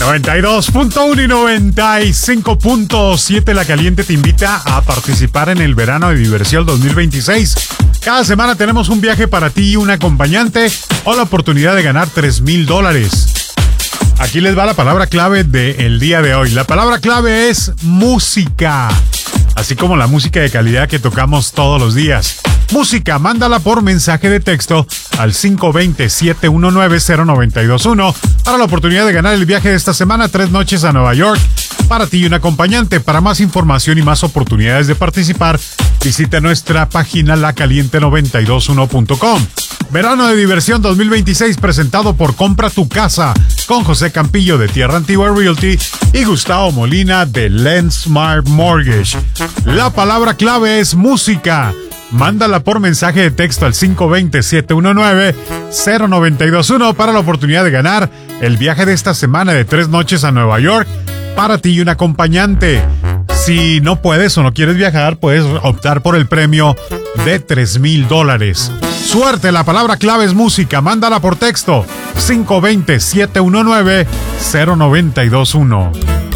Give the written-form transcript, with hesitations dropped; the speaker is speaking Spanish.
92.1 y 95.7 La Caliente te invita a participar en el verano de diversión 2026. Cada semana tenemos un viaje para ti y un acompañante o la oportunidad de ganar $3,000. Aquí les va la palabra clave del día de hoy. La palabra clave es música, así como la música de calidad que tocamos todos los días. Música, mándala por mensaje de texto al 520-719-0921 para la oportunidad de ganar el viaje de esta semana, 3 noches a Nueva York, para ti y un acompañante. Para más información y más oportunidades de participar, visita nuestra página lacaliente921.com. Verano de diversión 2026 presentado por Compra tu Casa con José Campillo de Tierra Antigua Realty y Gustavo Molina de Lensmart Mortgage. La palabra clave es música. Mándala por mensaje de texto al 520-719-0921 para la oportunidad de ganar el viaje de esta semana de 3 noches a Nueva York para ti y un acompañante. Si no puedes o no quieres viajar, puedes optar por el premio de $3,000. Suerte, la palabra clave es música. Mándala por texto 520-719-0921.